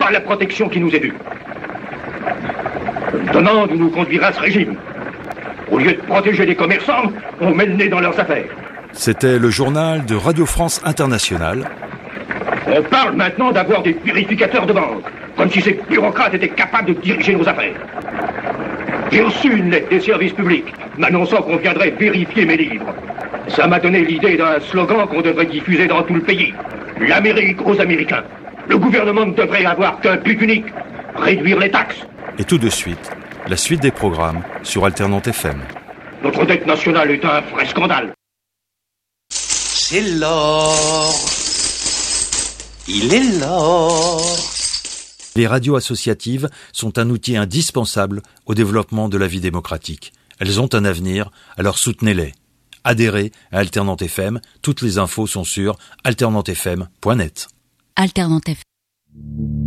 pas la protection qui nous est due. Je me demande où nous conduira ce régime. Au lieu de protéger les commerçants, on met le nez dans leurs affaires. C'était le journal de Radio France Internationale. On parle maintenant d'avoir des vérificateurs de banque, comme si ces bureaucrates étaient capables de diriger nos affaires. J'ai reçu une lettre des services publics m'annonçant qu'on viendrait vérifier mes livres. Ça m'a donné l'idée d'un slogan qu'on devrait diffuser dans tout le pays. L'Amérique aux Américains. Le gouvernement ne devrait avoir qu'un but unique, réduire les taxes. Et tout de suite, la suite des programmes sur Alternante FM. Notre dette nationale est un vrai scandale. C'est l'or. Il est l'or. Les radios associatives sont un outil indispensable au développement de la vie démocratique. Elles ont un avenir, alors soutenez-les. Adhérez à Alternante FM, toutes les infos sont sur alternantefm.net. Alternante FM.